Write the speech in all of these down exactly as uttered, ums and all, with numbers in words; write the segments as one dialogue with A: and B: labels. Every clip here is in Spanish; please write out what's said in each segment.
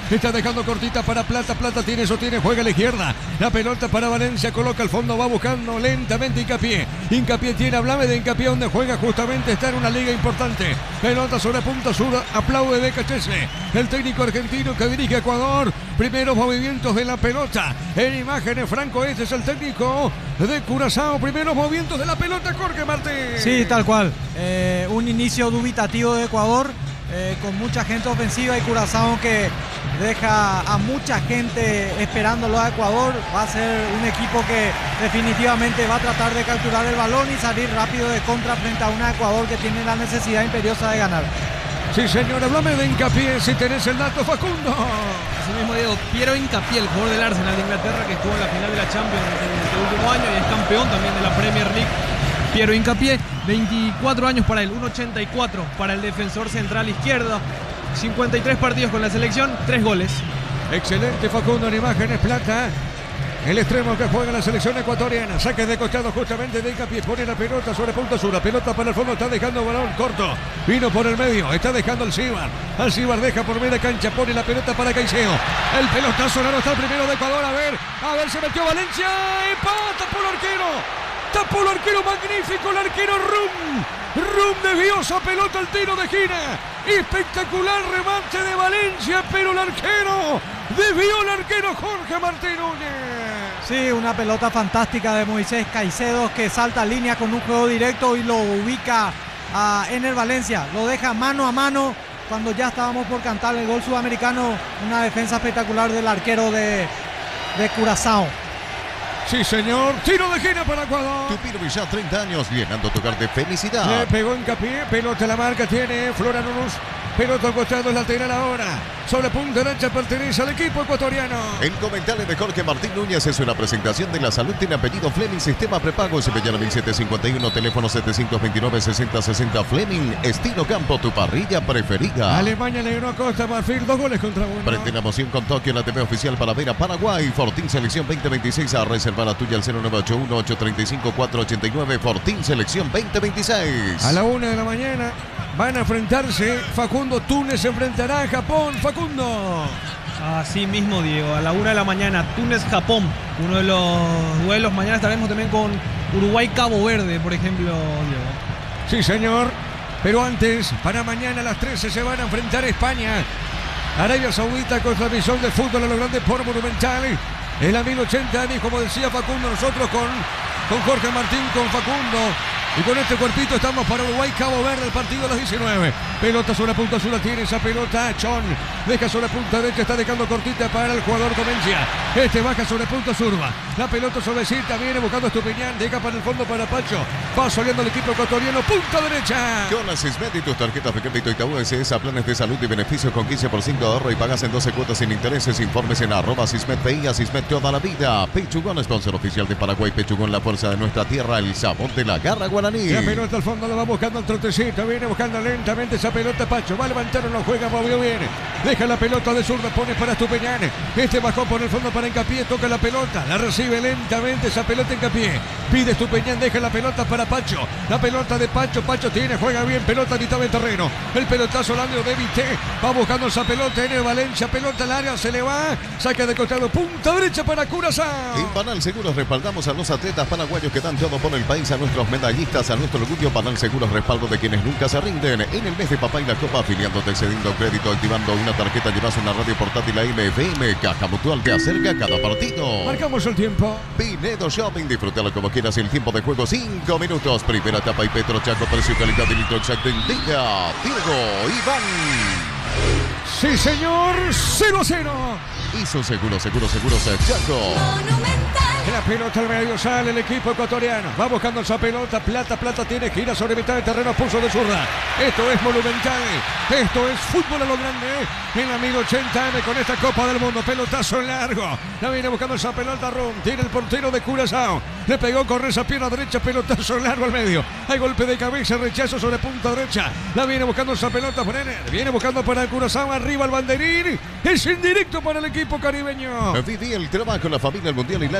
A: Está dejando cortita para Plata. Plata tiene, sostiene, juega a la izquierda. La pelota para Valencia, coloca al fondo, va buscando lentamente Hincapié. Hincapié tiene, hablame de Hincapié, donde juega justamente, está en una liga importante. Pelota sobre punta sur, aplaude de Cachese, el técnico argentino que dirige a Ecuador. Primeros movimientos de la pelota. En imágenes, Franco, este es el técnico de Curazao. Primeros movimientos de la pelota, Jorge Martín.
B: Sí, tal cual. Eh, un inicio dubitativo de Ecuador, eh, con mucha gente ofensiva, y Curazao que deja a mucha gente esperándolo a Ecuador. Va a ser un equipo que definitivamente va a tratar de capturar el balón y salir rápido de contra frente a una Ecuador que tiene la necesidad imperiosa de ganar.
A: Sí, señor, háblame de Hincapié, si tenés el dato, Facundo.
C: Así mismo, Diego, Piero Hincapié, el jugador del Arsenal de Inglaterra, que estuvo en la final de la Champions en este último año y es campeón también de la Premier League. Piero Hincapié, veinticuatro años para él, uno ochenta y cuatro para el defensor central izquierdo, cincuenta y tres partidos con la selección, tres goles.
A: Excelente, Facundo, en imágenes, Plata. El extremo que juega la selección ecuatoriana. Saque de costado justamente de Hincapié. Pone la pelota sobre punta sur. La pelota para el fondo. Está dejando balón corto. Vino por el medio. Está dejando al Cibar. Al Cibar deja por media cancha. Pone la pelota para Caicedo. El pelotazo largo está el primero de Ecuador. A ver. A ver, se metió Valencia. Y ¡pa! Tapó el arquero. Tapó el arquero. Magnífico el arquero Rum. Rum desvió esa pelota al tiro de Gina. Espectacular remate de Valencia. Pero el arquero desvió el arquero Jorge Martín Núñez.
B: Sí, una pelota fantástica de Moisés Caicedo, que salta línea con un juego directo y lo ubica a Ener Valencia. Lo deja mano a mano cuando ya estábamos por cantar el gol sudamericano. Una defensa espectacular del arquero de, de Curazao.
A: Sí, señor. Tiro de Gina para Ecuador.
D: Tupiro ya treinta años llenando tu hogar de felicidad.
A: Le pegó Hincapié. Pelota la marca tiene Flora Nunuz. Pelota al costado, es lateral ahora. Sobre punta derecha pertenece al equipo ecuatoriano.
D: El comentario de Jorge Martín Núñez es una presentación de la salud. Tiene apellido Fleming, sistema prepago, Cepellana mil setecientos cincuenta y uno, teléfono setecientos veintinueve, sesenta sesenta. Fleming, estilo campo, tu parrilla preferida.
A: Alemania le ganó a Costa Marfil, dos goles contra uno.
D: Prende la emoción con Tokio, la T V oficial para ver a Paraguay. Fortín Selección veinte veintiséis, a reservar la tuya al cero nueve ocho uno, ocho tres cinco, cuatro ocho nueve. Fortín Selección veinte veintiséis.
A: A la una de la mañana van a enfrentarse. Facundo, Túnez se enfrentará a Japón. Facundo.
C: Así mismo, Diego, a la una de la mañana, Túnez-Japón. Uno de los duelos. Mañana estaremos también con Uruguay-Cabo Verde, por ejemplo, Diego.
A: Sí, señor. Pero antes, para mañana a las trece se van a enfrentar a España. Arabia Saudita contra Visión de Fútbol a lo grande por Monumental. En la mil ochenta años, como decía Facundo, nosotros con, con Jorge Martín, con Facundo. Y con este cuerpito estamos para Uruguay, Cabo Verde, el partido a las diecinueve. Pelota sobre punta sur, la tiene esa pelota. Chon deja sobre punta derecha, está dejando cortita para el jugador Comencia. Este baja sobre punta surba. La pelota suavecita, viene buscando Estupiñán, deja para el fondo para Pacho. Va soleando el equipo ecuatoriano, punta derecha.
D: Con la Sismet y tus tarjetas de crédito Itaú S S a planes de salud y beneficios con quince por ciento de ahorro y pagas en doce cuotas sin intereses. Informes en arroba Sismet P I, a Sismet toda la vida. Pechugón, sponsor oficial de Paraguay. Pechugón, la fuerza de nuestra tierra, el sabor de la garra guaraní.
A: La pelota al fondo, la va buscando el trotecito, viene buscando lentamente esa pelota Pacho, va a levantar, no juega, movió bien, deja la pelota de zurda, pone para Estupiñán, este bajó por el fondo para Hincapié, toca la pelota, la recibe lentamente esa pelota Hincapié, pide Estupiñán, deja la pelota para Pacho, la pelota de Pacho, Pacho tiene, juega bien, pelota a mitad de terreno, el pelotazo largo de Vité, va buscando esa pelota en el Valencia, pelota al área, se le va, saca de costado, punta derecha para Curazao.
D: En Panal Seguros respaldamos a los atletas paraguayos que dan todo por el país, a nuestros medallistas, a nuestro orgullo. Panal Seguros, respaldo de quienes nunca se rinden. En el mes de Papá y la Copa, afiliándote, cediendo crédito, activando una tarjeta, llevas una radio portátil a M F M. Caja Mutual te acerca a cada partido.
A: Marcamos el tiempo.
D: Pinedo Shopping, disfrútalo como quieras. El tiempo de juego, cinco minutos. Primera etapa y Petro Chaco, precio, calidad y litro exacto. Indica Diego Iván.
A: Sí, señor, cero a cero.
D: Hizo seguro, seguro, seguro, Chaco.
E: Monumental.
A: La pelota al medio, sale el equipo ecuatoriano. Va buscando esa pelota. Plata, Plata tiene, gira sobre mitad de terreno, puso de zurda. Esto es Monumental. Esto es fútbol a lo grande. En la mil ochenta M con esta Copa del Mundo. Pelotazo largo. La viene buscando esa pelota Rum. Tiene el portero de Curazao. Le pegó con esa pierna derecha. Pelotazo largo al medio. Hay golpe de cabeza, rechazo sobre punta derecha. La viene buscando esa pelota Brenner. Viene buscando para el Curazao. Arriba el banderín. Es indirecto para el equipo caribeño.
D: Viví el trabajo, la familia, el mundial y la Roja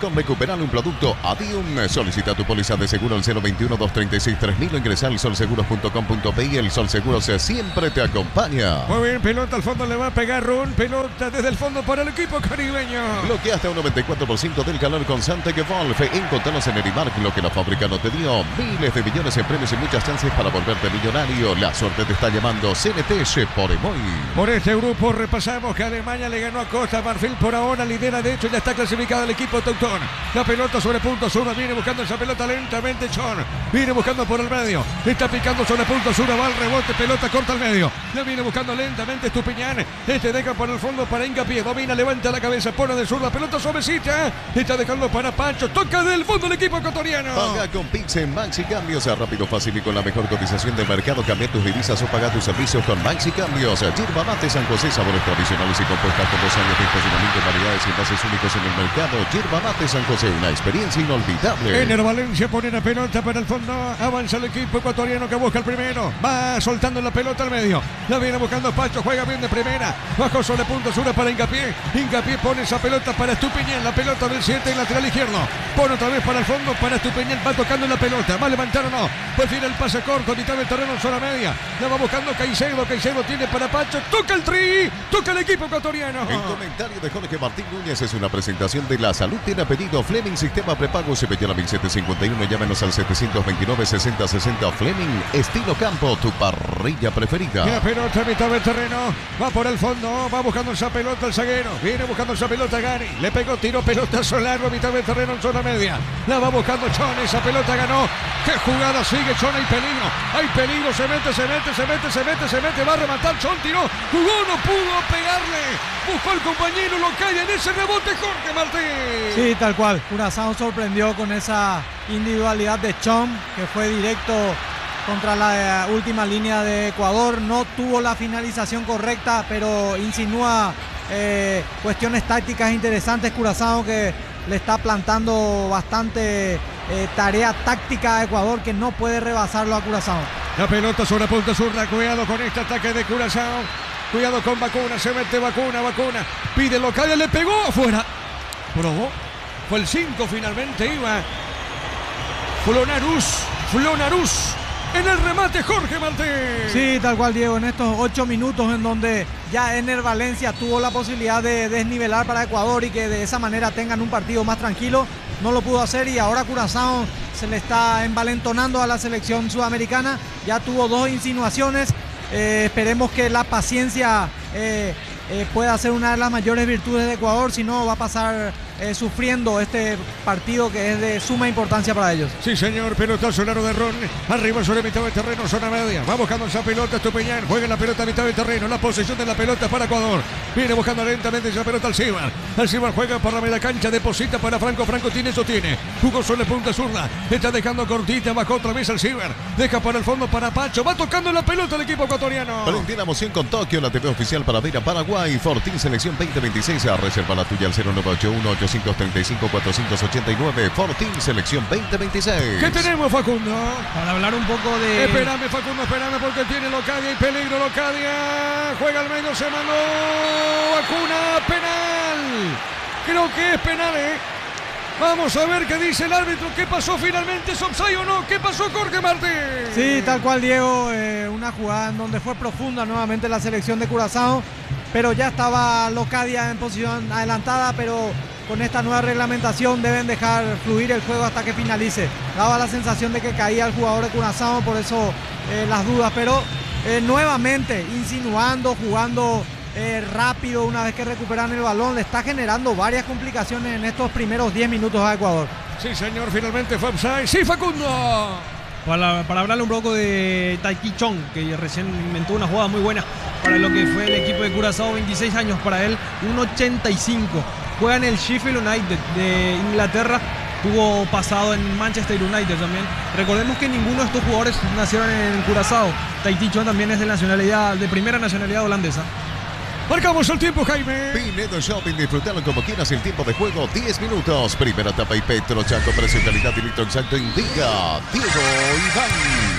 D: com. Recuperar un producto Adium. Solicita tu póliza de seguro al cero veintiuno, doscientos treinta y seis, tres mil o ingresa al sol seguros punto com punto pe i. El Sol Seguros siempre te acompaña.
A: Muy bien, pelota al fondo, le va a pegar Run. Pelota desde el fondo para el equipo caribeño.
D: Bloquea hasta un noventa y cuatro por ciento del calor con Santec Wolf. Encontrarnos en Erimark, lo que la fábrica no te dio. Miles de millones en premios y muchas chances para volverte millonario. La suerte te está llamando. C N T por Emoy.
A: Por este grupo repasamos que Alemania le ganó a Costa Marfil. Por ahora lidera, de hecho ya está clasificado el equipo teutón. La pelota sobre punto sur, viene buscando esa pelota lentamente Chon. Viene buscando por el medio. Está picando sobre punto sur, va al rebote, pelota corta al medio. La viene buscando lentamente Estupiñán. Este deja por el fondo para Hincapié. Domina, levanta la cabeza, pone de sur la pelota suavecita. Está dejando para Pancho. Toca del fondo el equipo ecuatoriano.
D: Paga con Pix en Maxi Cambios. Rápido, fácil y con la mejor cotización del mercado. Cambia tus divisas o paga tus servicios con Maxi Cambios. Yerba Mate San José, sabores tradicionales y compuestas con dos años de estacionamiento, variedades y envases únicos en el mercado. Yerba Mate San José, una experiencia inolvidable.
A: Ener Valencia pone la pelota para el fondo. Avanza el equipo ecuatoriano que busca el primero. Va soltando la pelota al medio. La viene buscando Pacho. Juega bien de primera. Bajo sobre punto sur para Hincapié. Hincapié pone esa pelota para Estupiñán. La pelota del siete en lateral izquierdo. Pone otra vez para el fondo. Para Estupiñán. Va tocando la pelota. Va a levantar o no. Prefiere el pase corto. Mitad del terreno en zona media. La va buscando Caicedo. Caicedo tiene para Pacho. Toca el tri. Toca el equipo ecuatoriano.
D: El comentario de Jorge Martín Núñez es una presentación de La Salud. Tiene apellido Fleming. Sistema prepago. Cepillana mil setecientos cincuenta y uno. Llámenos al setecientos veintinueve, sesenta, sesenta. Fleming. Estilo campo. Tu parrilla preferida.
A: La pelota a mitad del terreno. Va por el fondo. Va buscando esa pelota el zaguero. Viene buscando esa pelota Gary. Le pegó tiro pelotazo largo a mitad del terreno en zona media. La va buscando Chon. Esa pelota ganó. ¡Qué jugada sigue Chon! Hay peligro. Hay peligro. Se mete, se mete, se mete, se mete, se mete. Va a rematar Chon. Tiró. Jugó. No pudo pegarle. Buscó al compañero. Lo cae en ese rebote Jorge Martín.
B: Sí, tal cual. Curazao sorprendió con esa individualidad de Chon, que fue directo contra la última línea de Ecuador. No tuvo la finalización correcta, pero insinúa eh, cuestiones tácticas interesantes. Curazao, que le está plantando bastante eh, tarea táctica a Ecuador, que no puede rebasarlo a Curazao.
A: La pelota sobre punta zurda. Cuidado con este ataque de Curazao. Cuidado con Vacuna. Se mete Vacuna, Vacuna. Pide local, le pegó afuera. Probó. Fue el cinco finalmente. Iba Flonarus. Flonarus. En el remate Jorge Martín.
B: Sí, tal cual, Diego. En estos ocho minutos en donde ya Ener Valencia tuvo la posibilidad de desnivelar para Ecuador y que de esa manera tengan un partido más tranquilo, no lo pudo hacer, y ahora Curazao se le está envalentonando a la selección sudamericana. Ya tuvo dos insinuaciones. Eh, esperemos que la paciencia eh, eh, pueda ser una de las mayores virtudes de Ecuador, si no va a pasar eh, sufriendo este partido que es de suma importancia para ellos.
A: Sí, señor, pelotazo largo de Ron, arriba sobre mitad del terreno, zona media, va buscando esa pelota Estupiñán, juega la pelota a mitad del terreno, la posesión de la pelota para Ecuador, viene buscando lentamente esa pelota al Cibar, al Cibar juega por la media cancha, deposita para Franco, Franco tiene, sostiene, jugó sobre punta zurda, está dejando cortita, bajó otra vez al Cibar, deja para el fondo para Pacho, va tocando la pelota el equipo ecuatoriano.
D: Valentina emoción con Tokio, la T V oficial para ver a Paraguay. Fortín Selección veinte veintiséis, a reserva la tuya al cero nueve ocho uno, ochocientos treinta y cinco, cuatrocientos ochenta y nueve. Fortín Selección veinte veintiséis.
A: ¿Qué tenemos, Facundo?
C: Para hablar un poco de...
A: Espérame, Facundo, espérame, porque tiene Locadia y peligro. Locadia juega al medio, se mandó Vacuna, penal. Creo que es penal, ¿eh? Vamos a ver qué dice el árbitro. ¿Qué pasó finalmente? ¿Es offside o no? ¿Qué pasó, Jorge Martín?
B: Sí, tal cual, Diego. Eh, una jugada en donde fue profunda nuevamente la selección de Curazao, pero ya estaba Locadia en posición adelantada, pero con esta nueva reglamentación deben dejar fluir el juego hasta que finalice. Daba la sensación de que caía el jugador de Curazao, por eso eh, las dudas, pero eh, nuevamente insinuando, jugando Eh, rápido una vez que recuperan el balón, le está generando varias complicaciones en estos primeros diez minutos a Ecuador.
A: Sí, señor, finalmente fue offside. Sí, Facundo.
C: Para, para hablarle un poco de Taiki Chong, que recién inventó una jugada muy buena para lo que fue el equipo de Curazao, veintiséis años para él, uno ochenta y cinco. Juega en el Sheffield United de Inglaterra, tuvo pasado en Manchester United también. Recordemos que ninguno de estos jugadores nacieron en Curazao. Taiki Chong también es de nacionalidad, de primera nacionalidad holandesa.
A: Marcamos el tiempo, Jaime.
D: Pinedo Shopping, disfrutalo como quieras. El tiempo de juego, diez minutos. Primera etapa y Petro Chaco, precio, calidad y litro exacto indica Diego Iván.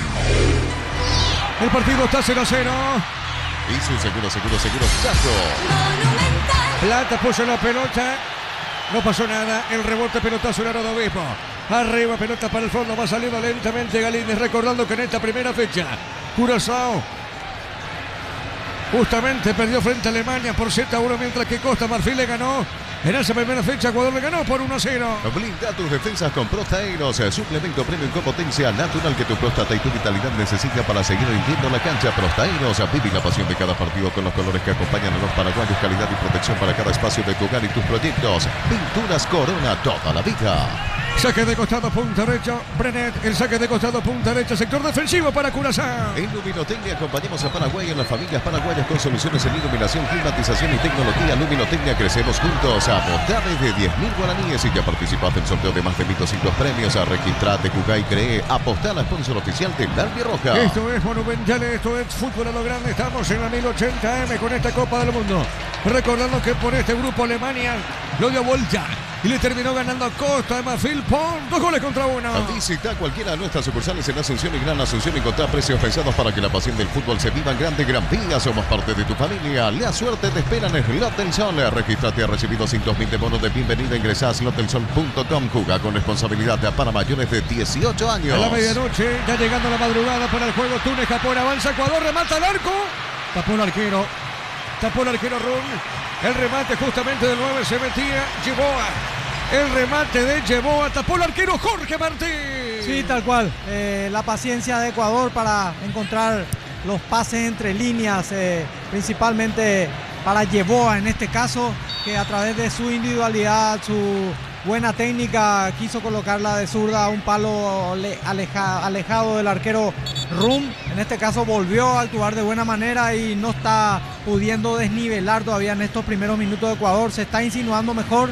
A: El partido está cero a cero.
D: Y su seguro, seguro, seguro, Chaco.
A: Plata puso la pelota. No pasó nada. El rebote, pelotazo en aro de Obispo. Arriba, pelota para el fondo. Va saliendo lentamente Galíndez. Recordando que en esta primera fecha, Curazao justamente perdió frente a Alemania por siete a uno, mientras que Costa Marfil le ganó. En esa primera fecha, Ecuador le ganó por uno a cero.
D: Blinda tus defensas con Prostaeros, suplemento premium con potencia natural que tu próstata y tu vitalidad necesita para seguir rindiendo la cancha. Prostaeros, vive la pasión de cada partido con los colores que acompañan a los paraguayos, calidad y protección para cada espacio de tu hogar y tus proyectos. Pinturas Corona, toda la vida.
A: Saque de costado, punta derecha, Brenet. El saque de costado, punta derecha, sector defensivo para Curazao.
D: En Luminotecnia acompañamos a Paraguay en las familias paraguayas con soluciones en iluminación, climatización y tecnología. Luminotecnia, crecemos juntos. Apostar de diez mil guaraníes y ya participaste en sorteo de más de mil doscientos premios. A registrate, jugá y cree. Apostar, sponsor oficial de Albirroja.
A: Esto es Monumental, esto es fútbol a lo grande. Estamos en la mil ochenta eme con esta Copa del Mundo. Recordando que por este grupo Alemania lo dio vuelta y le terminó ganando a Costa de Marfil por dos goles contra uno.
D: Visita cualquiera de nuestras sucursales en Asunción y Gran Asunción y encontrar precios pensados para que la pasión del fútbol se viva en grande Gran Vía. Somos parte de tu familia. La suerte te espera en Slot del Sol. Regístrate, ha recibido doscientos mil de bonos de bienvenida. Ingresa a slot del sol punto com. Juega con responsabilidad para mayores de dieciocho años.
A: A la medianoche, ya llegando la madrugada para el juego. Túnez, Japón, avanza Ecuador, remata el arco. Tapó el arquero. Tapó el arquero Run. El remate justamente del nueve se metía Yeboa. El remate de Yeboa. Tapó el arquero Jorge Martín.
B: Sí, tal cual. Eh, la paciencia de Ecuador para encontrar los pases entre líneas, eh, principalmente para Yeboa en este caso, que a través de su individualidad, su buena técnica, quiso colocarla de zurda a un palo aleja, alejado del arquero Rum. En este caso volvió a actuar de buena manera y no está pudiendo desnivelar todavía en estos primeros minutos de Ecuador. Se está insinuando mejor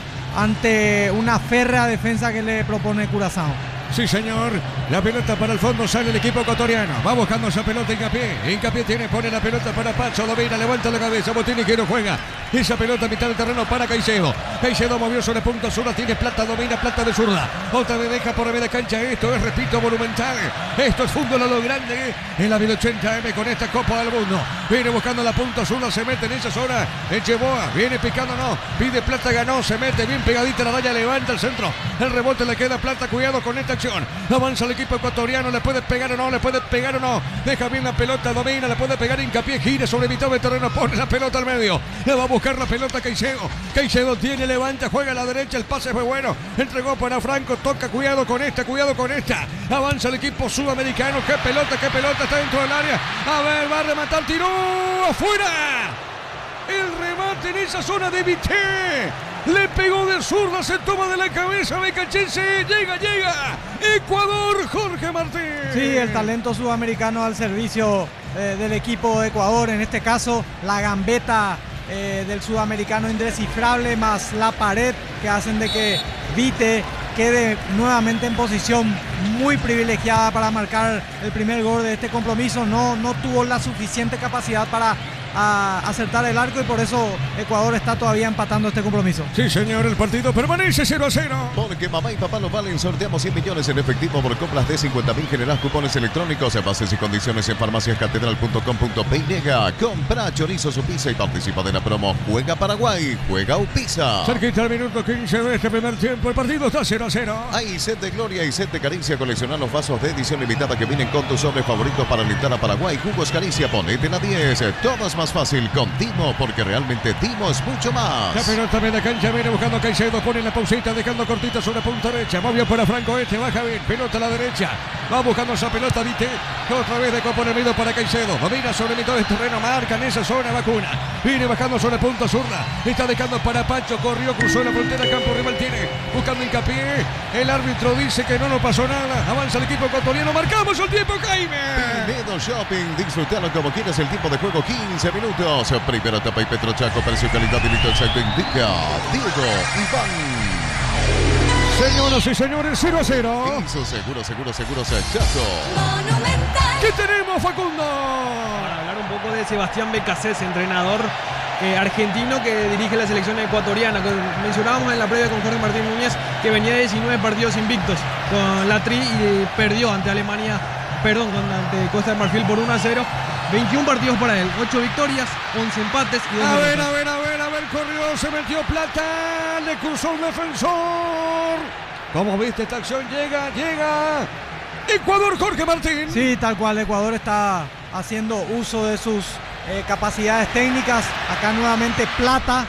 B: ante una férrea defensa que le propone Curazao.
A: Sí, señor. La pelota para el fondo, sale el equipo ecuatoriano. Va buscando esa pelota Hincapié. Hincapié tiene, pone la pelota para Pacho. Domina, levanta la cabeza. Botini que no juega. Esa pelota a mitad del terreno para Caicedo. Caicedo movió sobre punta zurda. Tiene Plata, domina Plata de zurda. Otra vez deja por media cancha. Esto es, repito, Monumental. Esto es fútbol a lo grande en la mil ochenta eme con esta Copa del Mundo. Viene buscando la punta zurda. Se mete en esa zona. En Yeboa. Viene picando, no. Pide Plata, ganó. Se mete bien pegadita la raya. Levanta el centro. El rebote le queda a Plata. Cuidado con esta acción. Avanza el equipo ecuatoriano, le puede pegar o no, le puede pegar o no. Deja bien la pelota, domina, le puede pegar Hincapié, gira sobre mitad de terreno, pone la pelota al medio. Le va a buscar la pelota Caicedo. Caicedo tiene, levanta, juega a la derecha, el pase fue bueno. Entregó para Franco, toca, cuidado con esta, cuidado con esta. Avanza el equipo sudamericano, qué pelota, qué pelota, está dentro del área. A ver, va a rematar, tiró, afuera. El remate en esa zona de Vité. Le pegó de zurda, se toma de la cabeza Becachense, llega, llega, Ecuador, Jorge Martín.
B: Sí, el talento sudamericano al servicio eh, del equipo de Ecuador, en este caso la gambeta eh, del sudamericano indescifrable más la pared que hacen de que Vite quede nuevamente en posición muy privilegiada para marcar el primer gol de este compromiso. No, no tuvo la suficiente capacidad para a acertar el arco y por eso Ecuador está todavía empatando este compromiso.
A: Sí, señor, el partido permanece cero a cero.
D: Porque mamá y papá lo valen, sorteamos cien millones en efectivo por compras de cincuenta mil, generás cupones electrónicos en bases y condiciones en farmaciascatedral punto com punto pe. Compra chorizo su pizza y participa de la promo Juega Paraguay, juega Upisa.
A: Cerquita al minuto quince de este primer tiempo, el partido está cero a cero.
D: Hay set de gloria y set de Caricia. Coleccionar los vasos de edición limitada que vienen con tus sobres favoritos para alentar a Paraguay. Jugos Caricia, ponete la diez. Todas más fácil con Timo, porque realmente Timo es mucho más.
A: La pelota de la cancha, viene buscando a Caicedo, pone la pausita, dejando cortita sobre punta derecha, movió para Franco este, baja bien, pelota a la derecha, va buscando esa pelota, Vite, otra vez de copo enemigo para Caicedo, domina sobre mitad del terreno, marca en esa zona, vacuna, viene bajando sobre punta zurda, está dejando para Pacho, corrió, cruzó la frontera, campo rival tiene, buscando Hincapié, el árbitro dice que no nos pasó nada, avanza el equipo ecuatoriano, marcamos el tiempo, Jaime.
D: Pinedo Shopping, disfrutalo como quieras, el tiempo de juego quince minutos. Primera etapa y Petrochaco, precio, calidad y litro exacto indica Diego Iván.
A: Señoras y señores, cero a cero.
D: Eso seguro, seguro, seguro, Chaco.
A: ¿Qué tenemos, Facundo?
C: Para hablar un poco de Sebastián Becasés, entrenador eh, argentino que dirige la selección ecuatoriana. Que mencionábamos en la previa con Jorge Martín Núñez que venía de diecinueve partidos invictos con la Tri y perdió ante Alemania, perdón, ante Costa de Marfil por uno a cero. veintiún partidos para él, ocho victorias, once empates y dos
A: A ver,
C: derrotas.
A: a ver, a ver, a ver, corrió, Cuidado, se metió Plata. Le cruzó un defensor. ¿Cómo viste esta acción? Llega, llega. Ecuador, Jorge Martín.
B: Sí, tal cual. Ecuador está haciendo uso de sus eh, capacidades técnicas. Acá nuevamente Plata